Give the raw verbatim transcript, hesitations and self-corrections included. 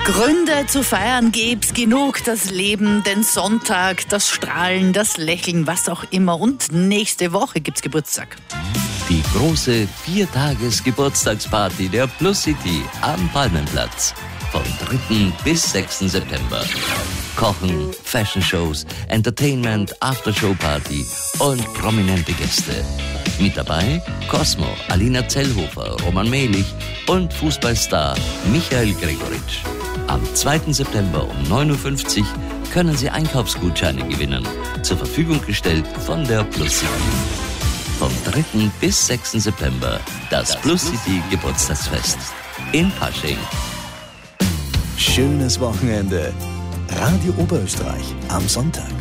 Gründe zu feiern gibt's genug. Das Leben, den Sonntag, das Strahlen, das Lächeln, was auch immer. Und nächste Woche gibt's Geburtstag. Die große Viertages-Geburtstagsparty der Plus City am Palmenplatz. Vom dritten bis sechsten September. Kochen, Fashion-Shows, Entertainment, Aftershow-Party und prominente Gäste. Mit dabei Cosmo, Alina Zellhofer, Roman Mehlich und Fußballstar Michael Gregoritsch. Am zweiten September um neun Uhr fünfzig können Sie Einkaufsgutscheine gewinnen. Zur Verfügung gestellt von der Plus City. Vom dritten bis sechsten September das Plus City Geburtstagsfest in Pasching. Schönes Wochenende. Radio Oberösterreich am Sonntag.